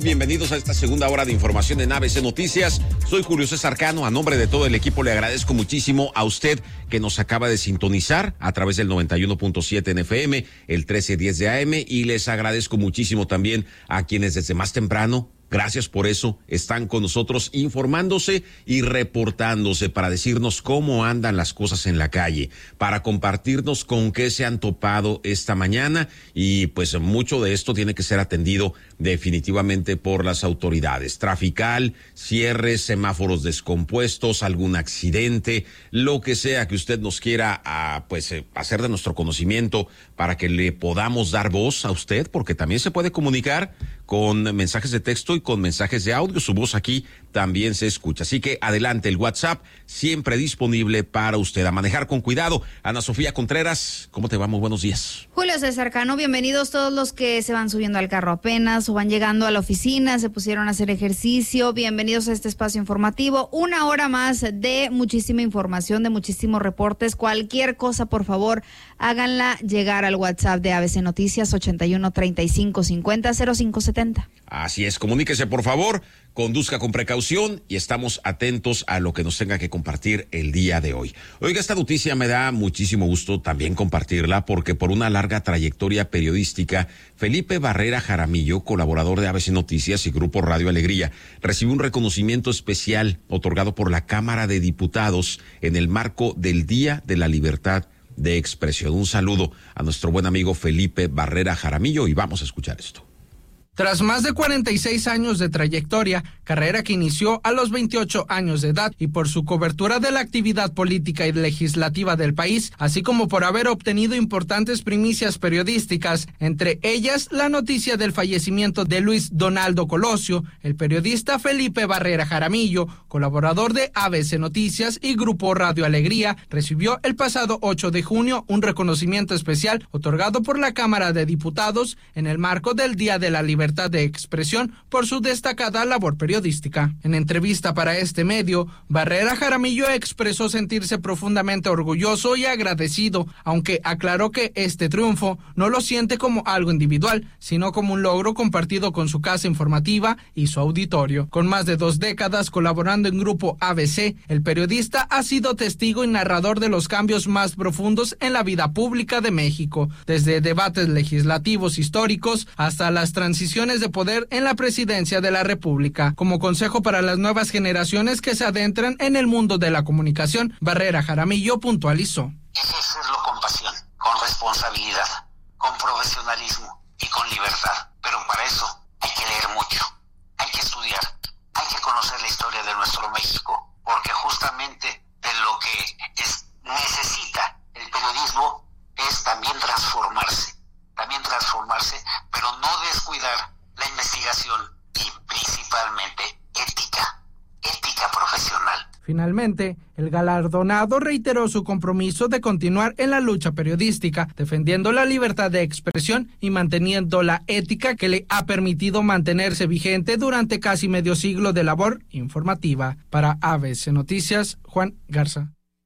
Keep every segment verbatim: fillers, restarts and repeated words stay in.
Bienvenidos a esta segunda hora de información en A B C Noticias. Soy Julio César Cano. A nombre de todo el equipo le agradezco muchísimo a usted que nos acaba de sintonizar a través del noventa y uno punto siete en F M, el trece diez de A M, y les agradezco muchísimo también a quienes desde más temprano, gracias por eso, están con nosotros informándose y reportándose para decirnos cómo andan las cosas en la calle, para compartirnos con qué se han topado esta mañana, y pues mucho de esto tiene que ser atendido definitivamente por las autoridades. Trafical, cierres, semáforos descompuestos, algún accidente, lo que sea que usted nos quiera a, pues eh, hacer de nuestro conocimiento para que le podamos dar voz a usted, porque también se puede comunicar con mensajes de texto y con mensajes de audio. Su voz aquí también se escucha. Así que adelante, el WhatsApp siempre disponible para usted. A manejar con cuidado. Ana Sofía Contreras, ¿cómo te va? Muy buenos días. Julio César Cano, bienvenidos todos los que se van subiendo al carro apenas o van llegando a la oficina, se pusieron a hacer ejercicio. Bienvenidos a este espacio informativo. Una hora más de muchísima información, de muchísimos reportes. Cualquier cosa, por favor, háganla llegar al WhatsApp de A B C Noticias ochenta y uno, treinta y cinco, cincuenta, cero cinco setenta. Así es, comuníquese por favor, conduzca con precaución y estamos atentos a lo que nos tenga que compartir el día de hoy. Oiga, esta noticia me da muchísimo gusto también compartirla porque por una larga trayectoria periodística, Felipe Barrera Jaramillo, colaborador de A B C Noticias y Grupo Radio Alegría, recibió un reconocimiento especial otorgado por la Cámara de Diputados en el marco del Día de la Libertad de Expresión. Un saludo a nuestro buen amigo Felipe Barrera Jaramillo y vamos a escuchar esto. Tras más de cuarenta y seis años de trayectoria, carrera que inició a los veintiocho años de edad, y por su cobertura de la actividad política y legislativa del país, así como por haber obtenido importantes primicias periodísticas, entre ellas la noticia del fallecimiento de Luis Donaldo Colosio, el periodista Felipe Barrera Jaramillo, colaborador de A B C Noticias y Grupo Radio Alegría, recibió el pasado ocho de junio un reconocimiento especial otorgado por la Cámara de Diputados en el marco del Día de la Libertad de Expresión por su destacada labor periodística. En entrevista para este medio, Barrera Jaramillo expresó sentirse profundamente orgulloso y agradecido, aunque aclaró que este triunfo no lo siente como algo individual, sino como un logro compartido con su casa informativa y su auditorio. Con más de dos décadas colaborando en Grupo A B C, el periodista ha sido testigo y narrador de los cambios más profundos en la vida pública de México, desde debates legislativos históricos hasta las transiciones de poder en la presidencia de la República. Como consejo para las nuevas generaciones que se adentran en el mundo de la comunicación, Barrera Jaramillo puntualizó. Ejercerlo con pasión, con responsabilidad, con profesionalismo y con libertad. Pero para eso hay que leer mucho, hay que estudiar, hay que conocer la historia de nuestro México, porque justamente de lo que es, necesita el periodismo es también transformarse. también transformarse, pero no descuidar la investigación y principalmente ética, ética profesional. Finalmente, el galardonado reiteró su compromiso de continuar en la lucha periodística, defendiendo la libertad de expresión y manteniendo la ética que le ha permitido mantenerse vigente durante casi medio siglo de labor informativa. Para A B C Noticias, Juan Garza.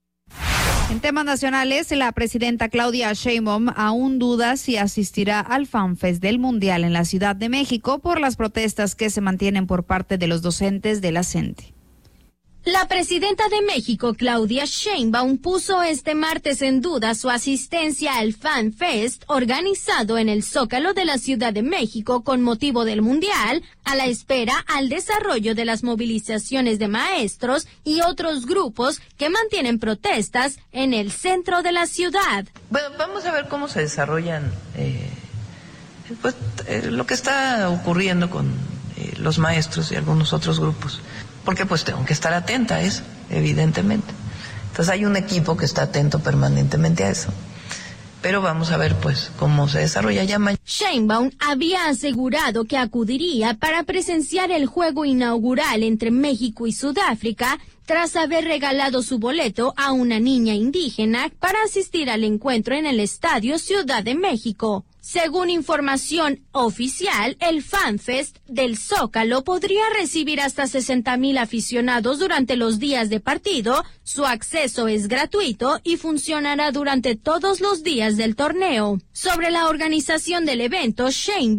En temas nacionales, la presidenta Claudia Sheinbaum aún duda si asistirá al FanFest del Mundial en la Ciudad de México por las protestas que se mantienen por parte de los docentes de la CENTE. La presidenta de México, Claudia Sheinbaum, puso este martes en duda su asistencia al FanFest organizado en el Zócalo de la Ciudad de México con motivo del Mundial, a la espera al desarrollo de las movilizaciones de maestros y otros grupos que mantienen protestas en el centro de la ciudad. Bueno, vamos a ver cómo se desarrollan eh, pues, eh, lo que está ocurriendo con eh, los maestros y algunos otros grupos. Porque pues tengo que estar atenta a eso, evidentemente. Entonces hay un equipo que está atento permanentemente a eso. Pero vamos a ver pues cómo se desarrolla ya mañana. Sheinbaum había asegurado que acudiría para presenciar el juego inaugural entre México y Sudáfrica tras haber regalado su boleto a una niña indígena para asistir al encuentro en el Estadio Ciudad de México. Según información oficial, el FanFest del Zócalo podría recibir hasta sesenta mil aficionados durante los días de partido. Su acceso es gratuito y funcionará durante todos los días del torneo. Sobre la organización del evento, Sheinbaum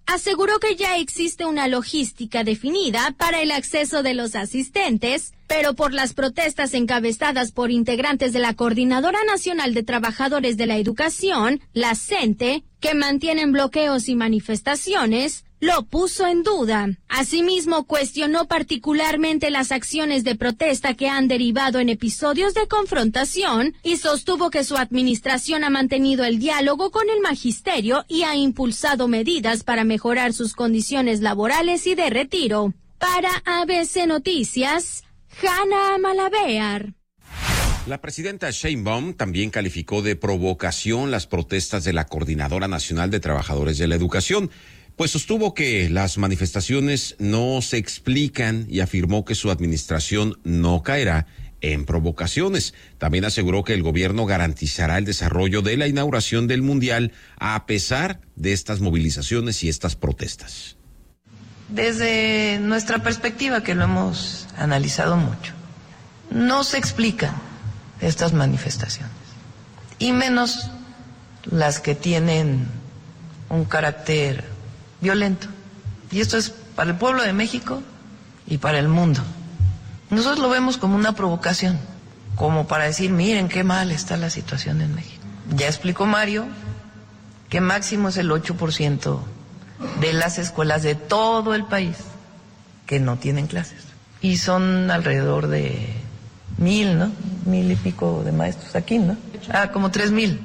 aseguró que ya existe una logística definida para el acceso de los asistentes, pero por las protestas encabezadas por integrantes de la Coordinadora Nacional de Trabajadores de la Educación, la CENTE, que mantienen bloqueos y manifestaciones, lo puso en duda. Asimismo, cuestionó particularmente las acciones de protesta que han derivado en episodios de confrontación y sostuvo que su administración ha mantenido el diálogo con el magisterio y ha impulsado medidas para mejorar sus condiciones laborales y de retiro. Para A B C Noticias, Hanna Malavear. La presidenta Sheinbaum también calificó de provocación las protestas de la Coordinadora Nacional de Trabajadores de la Educación, pues sostuvo que las manifestaciones no se explican y afirmó que su administración no caerá en provocaciones. También aseguró que el gobierno garantizará el desarrollo de la inauguración del Mundial a pesar de estas movilizaciones y estas protestas. Desde nuestra perspectiva, que lo hemos analizado mucho, no se explican estas manifestaciones, y menos las que tienen un carácter violento. Y esto es para el pueblo de México y para el mundo. Nosotros lo vemos como una provocación, como para decir, miren qué mal está la situación en México. Ya explicó Mario que máximo es el ocho por ciento de las escuelas de todo el país que no tienen clases. Y son alrededor de mil, ¿no? Mil y pico de maestros aquí, ¿no? Ah, como tres mil.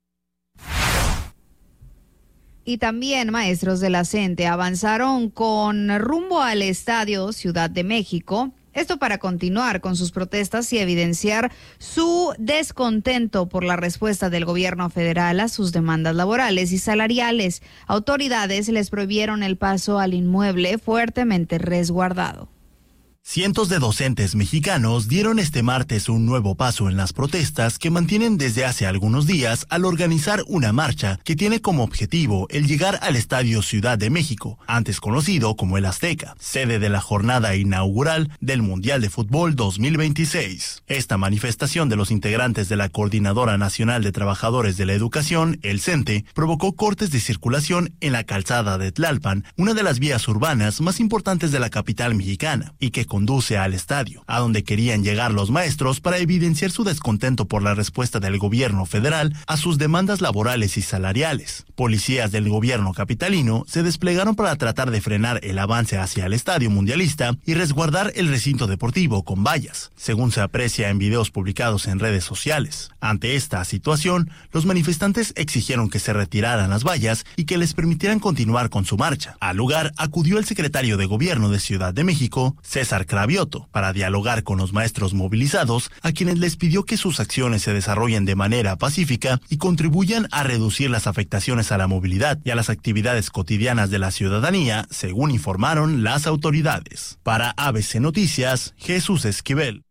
Y también maestros de la CENTE avanzaron con rumbo al Estadio Ciudad de México, esto para continuar con sus protestas y evidenciar su descontento por la respuesta del gobierno federal a sus demandas laborales y salariales. Autoridades les prohibieron el paso al inmueble fuertemente resguardado. Cientos de docentes mexicanos dieron este martes un nuevo paso en las protestas que mantienen desde hace algunos días al organizar una marcha que tiene como objetivo el llegar al Estadio Ciudad de México, antes conocido como el Azteca, sede de la jornada inaugural del Mundial de Fútbol dos mil veintiséis. Esta manifestación de los integrantes de la Coordinadora Nacional de Trabajadores de la Educación, el CENTE, provocó cortes de circulación en la calzada de Tlalpan, una de las vías urbanas más importantes de la capital mexicana, y que conduce al estadio, a donde querían llegar los maestros para evidenciar su descontento por la respuesta del gobierno federal a sus demandas laborales y salariales. Policías del gobierno capitalino se desplegaron para tratar de frenar el avance hacia el estadio mundialista y resguardar el recinto deportivo con vallas, según se aprecia en videos publicados en redes sociales. Ante esta situación, los manifestantes exigieron que se retiraran las vallas y que les permitieran continuar con su marcha. Al lugar acudió el secretario de Gobierno de Ciudad de México, César Cravioto, para dialogar con los maestros movilizados, a quienes les pidió que sus acciones se desarrollen de manera pacífica y contribuyan a reducir las afectaciones a la movilidad y a las actividades cotidianas de la ciudadanía, según informaron las autoridades. Para A B C Noticias, Jesús Esquivel.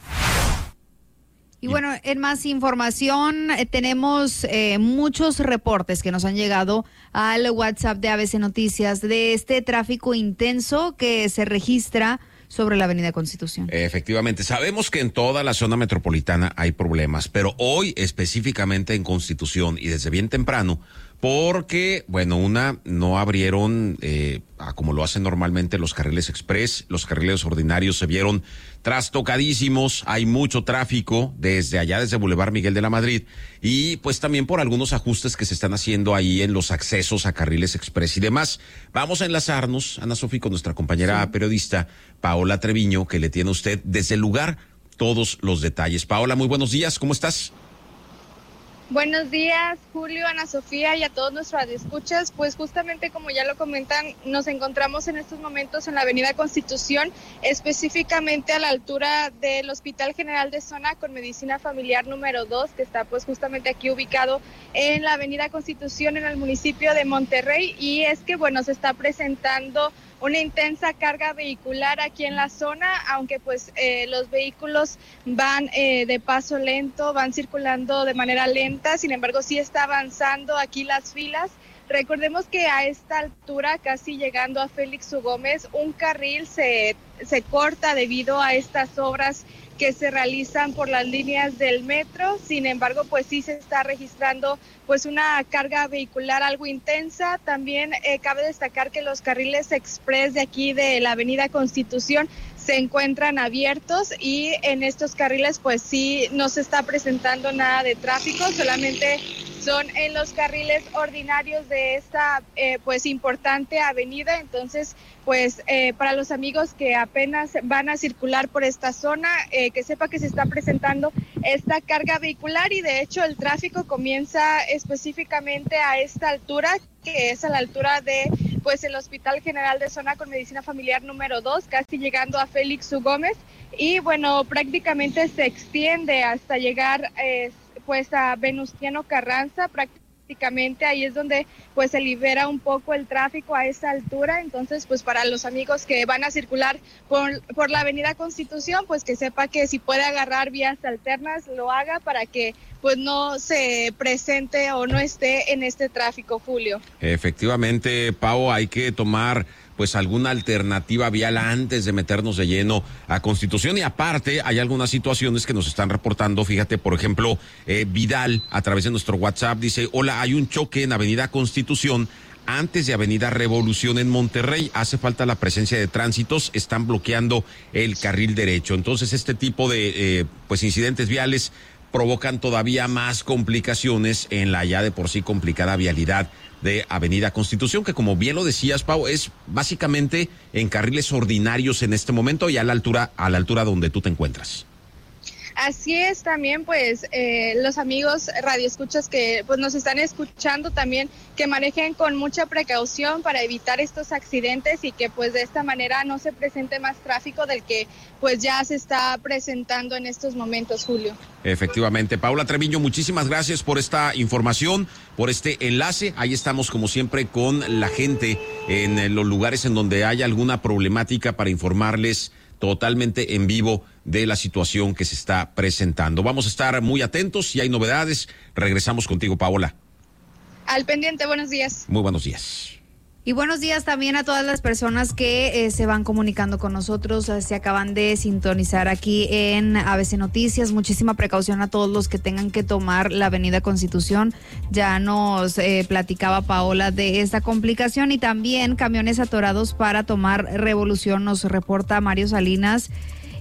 Y bueno, en más información, eh, tenemos eh, muchos reportes que nos han llegado al WhatsApp de A B C Noticias de este tráfico intenso que se registra sobre la Avenida Constitución. Efectivamente, sabemos que en toda la zona metropolitana hay problemas, pero hoy específicamente en Constitución y desde bien temprano, porque, bueno, una, no abrieron, eh, como lo hacen normalmente los carriles express, los carriles ordinarios se vieron trastocadísimos, hay mucho tráfico desde allá, desde Boulevard Miguel de la Madrid, y pues también por algunos ajustes que se están haciendo ahí en los accesos a carriles express y demás. Vamos a enlazarnos, Ana Sofía, con nuestra compañera sí. periodista Paola Treviño, que le tiene a usted desde el lugar todos los detalles. Paola, muy buenos días, ¿cómo estás? Buenos días, Julio, Ana Sofía y a todos nuestros radioescuchas. Pues justamente como ya lo comentan, nos encontramos en estos momentos en la Avenida Constitución, específicamente a la altura del Hospital General de Zona con Medicina Familiar número dos, que está pues justamente aquí ubicado en la Avenida Constitución en el municipio de Monterrey. Y es que bueno, se está presentando una intensa carga vehicular aquí en la zona, aunque pues eh, los vehículos van eh, de paso lento, van circulando de manera lenta, sin embargo sí está avanzando aquí las filas Recordemos que a esta altura, casi llegando a Félix U. Gómez, un carril se, se corta debido a estas obras que se realizan por las líneas del metro. Sin embargo, pues sí se está registrando pues una carga vehicular algo intensa. También eh, cabe destacar que los carriles express de aquí de la Avenida Constitución se encuentran abiertos y en estos carriles pues sí no se está presentando nada de tráfico, solamente son en los carriles ordinarios de esta eh, pues importante avenida. Entonces pues eh, para los amigos que apenas van a circular por esta zona, eh, que sepa que se está presentando esta carga vehicular y de hecho el tráfico comienza específicamente a esta altura, que es a la altura de pues el Hospital General de Zona con Medicina Familiar número dos, casi llegando a Félix U. Gómez, y bueno, prácticamente se extiende hasta llegar eh, pues a Venustiano Carranza. Prácticamente ahí es donde pues se libera un poco el tráfico a esa altura. Entonces pues para los amigos que van a circular por, por la Avenida Constitución, pues que sepa que si puede agarrar vías alternas lo haga para que pues no se presente o no esté en este tráfico, Julio. Efectivamente, Pau, hay que tomar pues alguna alternativa vial antes de meternos de lleno a Constitución. Y aparte, hay algunas situaciones que nos están reportando. Fíjate, por ejemplo, eh, Vidal, a través de nuestro WhatsApp, dice: hola, hay un choque en Avenida Constitución antes de Avenida Revolución en Monterrey. Hace falta la presencia de tránsitos, están bloqueando el carril derecho. Entonces, este tipo de eh, pues incidentes viales provocan todavía más complicaciones en la ya de por sí complicada vialidad de Avenida Constitución, que como bien lo decías, Pau, es básicamente en carriles ordinarios en este momento y a la altura, a la altura donde tú te encuentras. Así es, también pues eh, los amigos radioescuchas que pues nos están escuchando también, que manejen con mucha precaución para evitar estos accidentes y que pues de esta manera no se presente más tráfico del que pues ya se está presentando en estos momentos, Julio. Efectivamente. Paula Treviño, muchísimas gracias por esta información, por este enlace. Ahí estamos como siempre con la gente en los lugares en donde haya alguna problemática para informarles totalmente en vivo de la situación que se está presentando. Vamos a estar muy atentos. Si hay novedades, regresamos contigo, Paola. Al pendiente, buenos días. Muy buenos días. Y buenos días también a todas las personas que eh, se van comunicando con nosotros, eh, se acaban de sintonizar aquí en A B C Noticias. Muchísima precaución a todos los que tengan que tomar la Avenida Constitución. Ya nos eh, platicaba Paola de esta complicación y también camiones atorados para tomar Revolución, nos reporta Mario Salinas.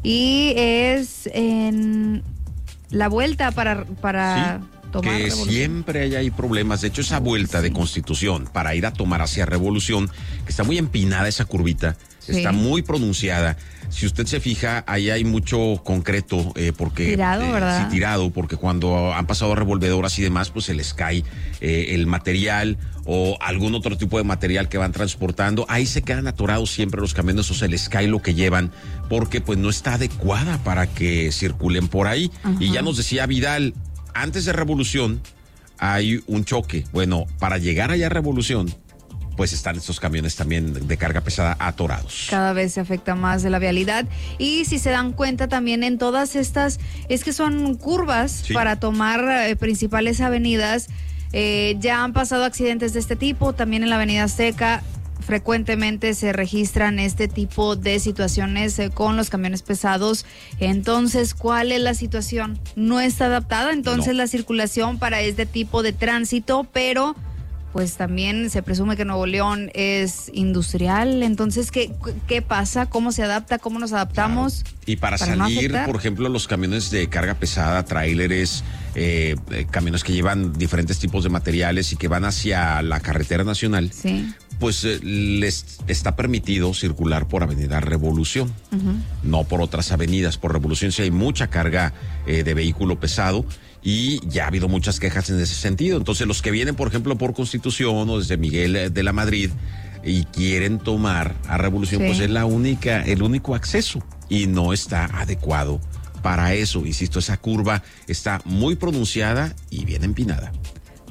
Y es en la vuelta para... para sí. Tomar que Revolución. Siempre hay, hay problemas. De hecho, esa vuelta sí. de Constitución para ir a tomar hacia Revolución, que está muy empinada esa curvita, sí. está muy pronunciada. Si usted se fija, ahí hay mucho concreto, eh, porque... Tirado, eh, ¿verdad? Sí, tirado, porque cuando han pasado revolvedoras y demás, pues se les cae eh, el material o algún otro tipo de material que van transportando. Ahí se quedan atorados siempre los camiones o se les cae lo que llevan, porque pues no está adecuada para que circulen por ahí. Ajá. Y ya nos decía Vidal, antes de Revolución hay un choque. Bueno, para llegar allá a Revolución, pues están estos camiones también de carga pesada atorados. Cada vez se afecta más de la vialidad. Y si se dan cuenta también en todas estas, es que son curvas sí. para tomar eh, principales avenidas. Eh, ya han pasado accidentes de este tipo, también en la Avenida Azteca. Frecuentemente se registran este tipo de situaciones eh, con los camiones pesados. Entonces, ¿cuál es la situación? No está adaptada entonces no. la circulación para este tipo de tránsito, pero pues también se presume que Nuevo León es industrial. Entonces, ¿qué, qué pasa? ¿Cómo se adapta? ¿Cómo nos adaptamos? Claro. Y para, para salir, no por ejemplo, los camiones de carga pesada, tráileres, eh, eh, camiones que llevan diferentes tipos de materiales y que van hacia la carretera nacional, sí. pues eh, les está permitido circular por Avenida Revolución, uh-huh. no por otras avenidas. Por Revolución sí hay mucha carga eh, de vehículo pesado y ya ha habido muchas quejas en ese sentido. Entonces los que vienen, por ejemplo, por Constitución o desde Miguel de la Madrid y quieren tomar a Revolución, sí. pues es la única, el único acceso y no está adecuado para eso. Insisto, esa curva está muy pronunciada y bien empinada.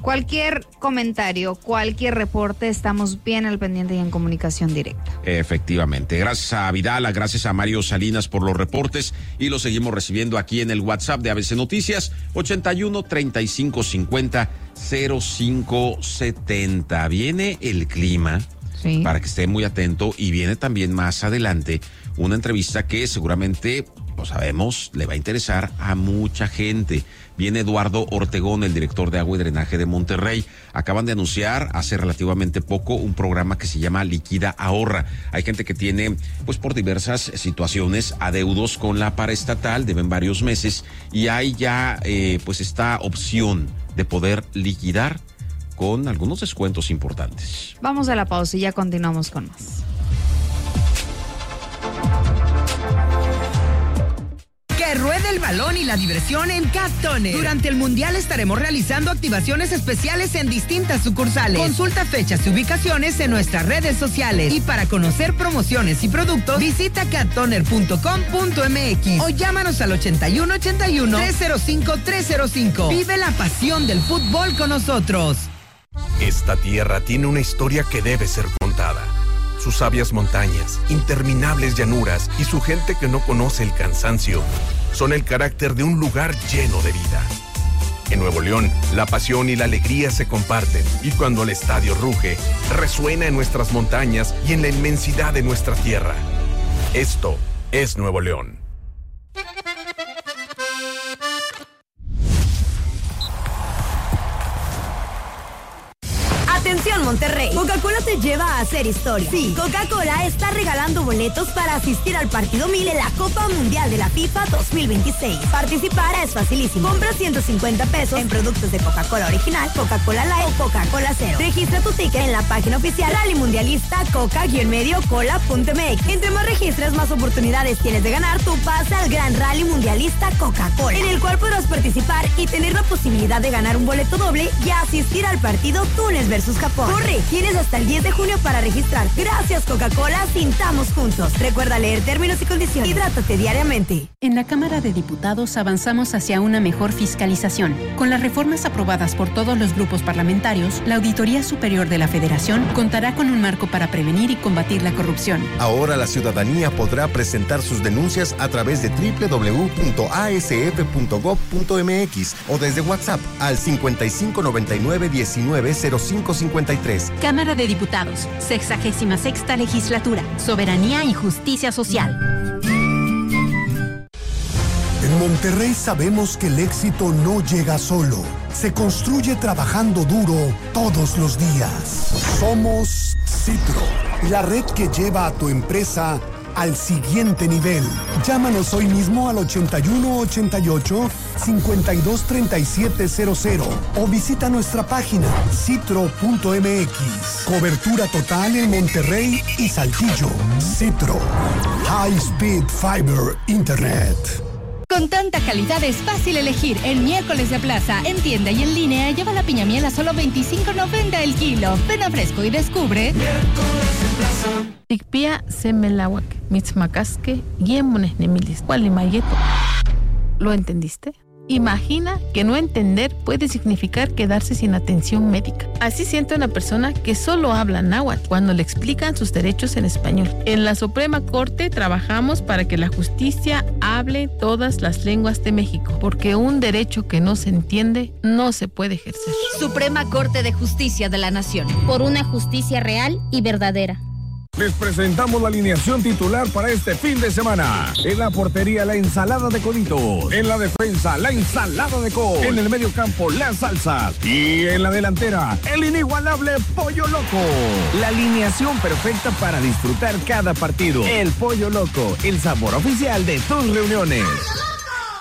Cualquier comentario, cualquier reporte, estamos bien al pendiente y en comunicación directa. Efectivamente. Gracias a Vidala, gracias a Mario Salinas por los reportes y los seguimos recibiendo aquí en el WhatsApp de A B C Noticias, ochenta y uno, treinta y cinco, cincuenta, cero cinco setenta. Viene el clima, sí, para que esté muy atento, y viene también más adelante una entrevista que seguramente, lo sabemos, le va a interesar a mucha gente. Viene Eduardo Ortegón, el director de Agua y Drenaje de Monterrey. Acaban de anunciar hace relativamente poco un programa que se llama Liquida Ahorra. Hay gente que tiene, pues por diversas situaciones, adeudos con la paraestatal, deben varios meses, y hay ya eh, pues esta opción de poder liquidar con algunos descuentos importantes. Vamos a la pausa y ya continuamos con más. Que ruede el balón y la diversión en Cat Toner. Durante el Mundial estaremos realizando activaciones especiales en distintas sucursales. Consulta fechas y ubicaciones en nuestras redes sociales. Y para conocer promociones y productos, visita cat toner punto com punto m x o llámanos al ochenta y uno, ochenta y uno, trescientos cinco, trescientos cinco. Vive la pasión del fútbol con nosotros. Esta tierra tiene una historia que debe ser contada. Sus sabias montañas, interminables llanuras y su gente que no conoce el cansancio son el carácter de un lugar lleno de vida. En Nuevo León, la pasión y la alegría se comparten, y cuando el estadio ruge, resuena en nuestras montañas y en la inmensidad de nuestra tierra. Esto es Nuevo León. Atención Monterrey, Coca-Cola te lleva a hacer historia. Sí, Coca-Cola está regalando boletos para asistir al partido mil de la Copa Mundial de la FIFA dos mil veintiséis. Participar es facilísimo. Compra ciento cincuenta pesos en productos de Coca-Cola original, Coca-Cola Light o Coca-Cola Cero. Registra tu ticket en la página oficial Rally Mundialista Coca-Medio Cola punto m x. Entre más registras, más oportunidades tienes de ganar tu pase al Gran Rally Mundialista Coca-Cola, en el cual podrás participar y tener la posibilidad de ganar un boleto doble y asistir al partido Túnez versus Japón. Corre, tienes hasta el diez de junio para registrar. Gracias Coca-Cola, sintamos juntos. Recuerda leer términos y condiciones. Hidrátate diariamente. En la Cámara de Diputados avanzamos hacia una mejor fiscalización. Con las reformas aprobadas por todos los grupos parlamentarios, la Auditoría Superior de la Federación contará con un marco para prevenir y combatir la corrupción. Ahora la ciudadanía podrá presentar sus denuncias a través de doble u doble u doble u punto a s f punto gob punto m x o desde WhatsApp al cincuenta y cinco noventa y nueve diecinueve cero cinco cincuenta y tres. Cámara de Diputados, sexagésima sexta legislatura, soberanía y justicia social. En Monterrey sabemos que el éxito no llega solo, se construye trabajando duro todos los días. Somos Citro, la red que lleva a tu empresa al siguiente nivel. Llámanos hoy mismo al ochenta y uno ochenta y ocho, cincuenta y dos treinta y siete cero cero o visita nuestra página citro punto m x. Cobertura total en Monterrey y Saltillo. Citro. High Speed Fiber Internet. Con tanta calidad es fácil elegir. En Miércoles de Plaza, en tienda y en línea, lleva la piña miel a solo veinticinco noventa el kilo. Ven a Fresco y descubre. Miércoles de Plaza. Tikpia semelawak, mitzmacasque, yemones nemilis, gualimayeto. ¿Lo entendiste? Imagina que no entender puede significar quedarse sin atención médica. Así siente una persona que solo habla náhuatl cuando le explican sus derechos en español. En la Suprema Corte trabajamos para que la justicia hable todas las lenguas de México, porque un derecho que no se entiende no se puede ejercer. Suprema Corte de Justicia de la Nación. Por una justicia real y verdadera. Les presentamos la alineación titular para este fin de semana. En la portería, la ensalada de coditos. En la defensa, la ensalada de col. En el medio campo, la salsa. Y en la delantera, el inigualable Pollo Loco. La alineación perfecta para disfrutar cada partido. El Pollo Loco, el sabor oficial de tus reuniones.